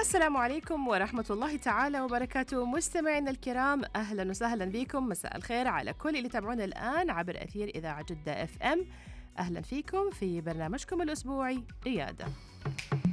السلام عليكم ورحمة الله تعالى وبركاته. مستمعينا الكرام، أهلا وسهلا بكم. مساء الخير على كل اللي تابعونا الآن عبر أثير إذاعة جدة FM. أهلا فيكم في برنامجكم الأسبوعي ريادة.